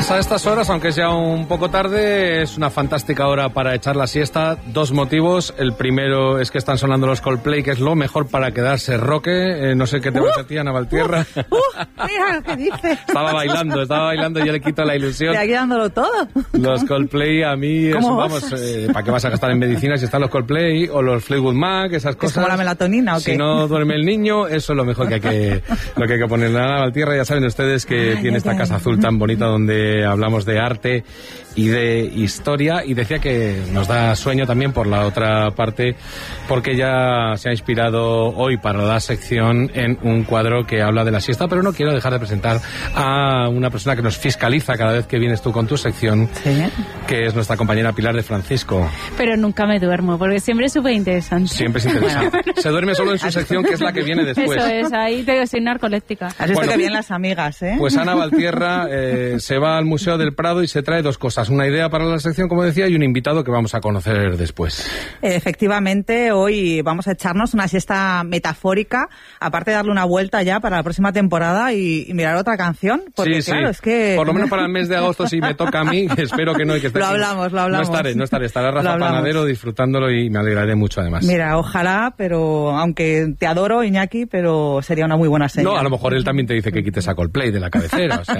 Pues a estas horas, aunque sea un poco tarde, es una fantástica hora para echar la siesta. Dos motivos. El primero es que están sonando los Coldplay, que es lo mejor para quedarse roque. No sé qué te pasa a ti, Ana Valtierra. Mira lo que dice. Estaba bailando y yo le quito la ilusión. Estoy aquí dándolo todo. Los Coldplay, a mí, eso, vamos, ¿para qué vas a gastar en medicinas si están los Coldplay o los Fleetwood Mac, esas cosas? ¿Es como la melatonina o qué? Si no duerme el niño, eso es lo mejor lo que hay que ponerle. Ana Valtierra, ya saben ustedes que tiene esta casa azul tan bonita donde hablamos de arte y de historia, y decía que nos da sueño también por la otra parte, porque ya se ha inspirado hoy para la sección en un cuadro que habla de la siesta, pero no quiero dejar de presentar a una persona que nos fiscaliza cada vez que vienes tú con tu sección, ¿sí? Que es nuestra compañera Pilar de Francisco. Pero nunca me duermo, porque siempre es súper interesante. Siempre es interesante. Bueno. Se duerme solo en su sección, que es la que viene después. Eso es, ahí soy narcoléptica. Has visto que bien las amigas, ¿eh? Pues Ana Valtierra se va al Museo del Prado y se trae dos cosas. Una idea para la sección, como decía, y un invitado que vamos a conocer después. Efectivamente, hoy vamos a echarnos una siesta metafórica, aparte de darle una vuelta ya para la próxima temporada y mirar otra canción, porque sí, claro, sí. Es que... Por lo menos para el mes de agosto, si me toca a mí, espero que no. Y que esté lo hablamos. No estaré. Estará Rafa Panadero disfrutándolo y me alegraré mucho, además. Mira, ojalá, pero aunque te adoro, Iñaki, pero sería una muy buena señal. No, a lo mejor él también te dice que quites a Coldplay de la cabecera, o sea,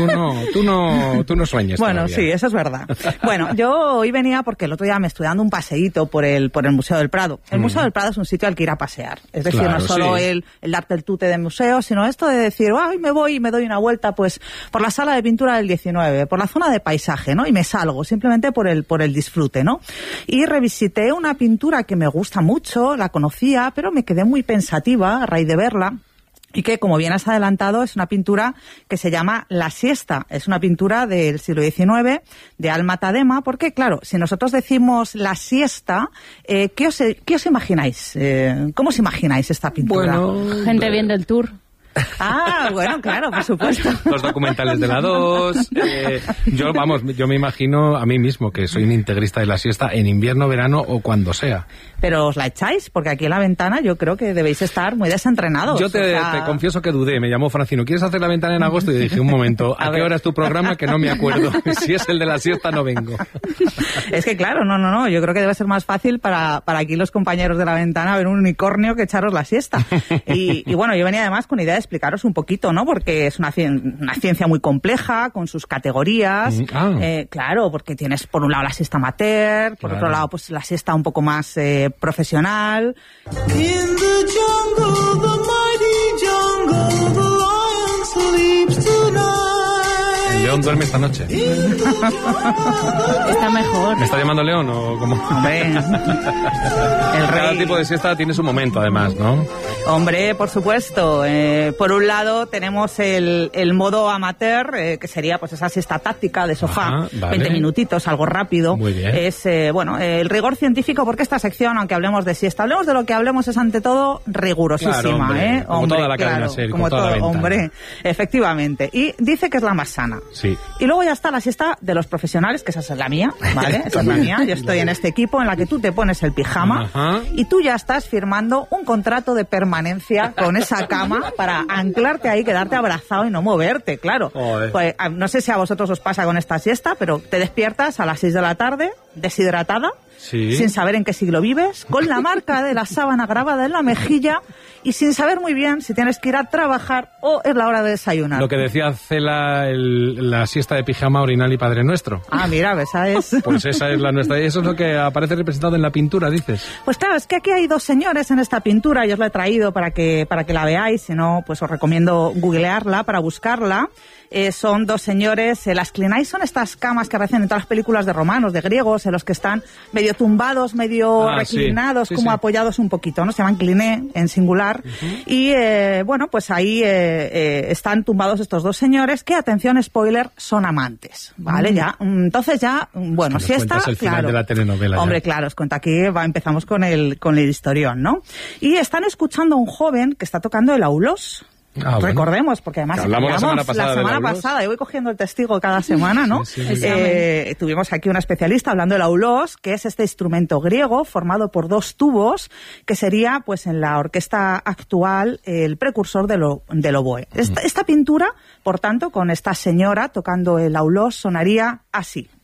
tú no sueñes. Bueno, todavía. Sí, eso es verdad. Bueno, yo hoy venía porque el otro día me estoy dando un paseíto por el Museo del Prado. El Museo del Prado es un sitio al que ir a pasear. Es decir, claro, no solo sí. el darte el tute de museo, sino esto de decir, ay, me voy y me doy una vuelta pues por la sala de pintura del 19, por la zona de paisaje, ¿no? Y me salgo simplemente por el disfrute, ¿no? Y revisité una pintura que me gusta mucho, la conocía, pero me quedé muy pensativa a raíz de verla. Y que, como bien has adelantado, es una pintura que se llama La Siesta. Es una pintura del siglo XIX, de Alma Tadema, porque, claro, si nosotros decimos La Siesta, ¿qué os imagináis? ¿Cómo os imagináis esta pintura? Bueno, gente viendo el tour. Ah, bueno, claro, por supuesto. Los documentales de la 2. Yo me imagino a mí mismo que soy un integrista de la siesta en invierno, verano o cuando sea. Pero os la echáis, porque aquí en la ventana yo creo que debéis estar muy desentrenados. Yo te confieso que dudé, me llamó Francino, ¿quieres hacer la ventana en agosto? Y dije, un momento, ¿a qué hora es tu programa? Que no me acuerdo. Si es el de la siesta no vengo. Es que claro, no, yo creo que debe ser más fácil para aquí los compañeros de la ventana ver un unicornio que echaros la siesta. Y bueno, yo venía además con idea de explicaros un poquito, ¿no? Porque es una ciencia muy compleja, con sus categorías. Claro, porque tienes por un lado la siesta amateur, por otro lado pues la siesta un poco más profesional. In the jungle, the mighty jungle, the lion sleeps tonight. El león duerme esta noche. Está mejor. ¿Me está llamando León o cómo? Hombre, Cada tipo de siesta tiene su momento, además, ¿no? Hombre, por supuesto. Por un lado tenemos el modo amateur, que sería pues esa siesta táctica de sofá, vale. 20 minutitos, algo rápido. Muy bien. Es, el rigor científico, porque esta sección, aunque hablemos de siesta, hablemos de lo que hablemos, es ante todo rigurosísima. Claro, hombre, como hombre, toda la cadena SER, como toda todo, la hombre, efectivamente. Y dice que es la más sana. Sí. Y luego ya está la siesta de los profesionales, que esa es la mía, ¿vale? Esa es la mía. Yo estoy en este equipo en la que tú te pones el pijama y tú ya estás firmando un contrato de permanencia con esa cama para anclarte ahí, quedarte abrazado y no moverte, claro. Pues, no sé si a vosotros os pasa con esta siesta, pero te despiertas a las 6 de la tarde, deshidratada, sin saber en qué siglo vives, con la marca de la sábana grabada en la mejilla y sin saber muy bien si tienes que ir a trabajar o es la hora de desayunar. Lo que decía Cela, la siesta de pijama, orinal y Padre Nuestro. Ah, mira, esa es. Pues esa es la nuestra. Y eso es lo que aparece representado en la pintura, dices. Pues claro, es que aquí hay dos señores en esta pintura, yo os la he traído para que la veáis, si no, pues os recomiendo googlearla para buscarla. Son dos señores, las clinais son estas camas que aparecen en todas las películas de romanos, de griegos, en los que están medio tumbados, medio reclinados, como apoyados un poquito, ¿no? Se llaman cliné en singular. Y bueno, pues ahí están tumbados estos dos señores que, atención, spoiler, son amantes, ¿vale? Ya, entonces ya, bueno, si está, el final de la telenovela. Hombre, ya. claro, os cuento aquí, empezamos con el historión, ¿no? Y están escuchando a un joven que está tocando el aulós. Ah, bueno. Recordemos, porque además Hablamos la semana pasada del semana aulós. pasada, yo voy cogiendo el testigo cada semana, ¿no? Sí. Tuvimos aquí una especialista hablando del aulós, que es este instrumento griego formado por 2 tubos, que sería, pues en la orquesta actual, el precursor del oboe. Esta pintura, por tanto, con esta señora tocando el aulós, sonaría así.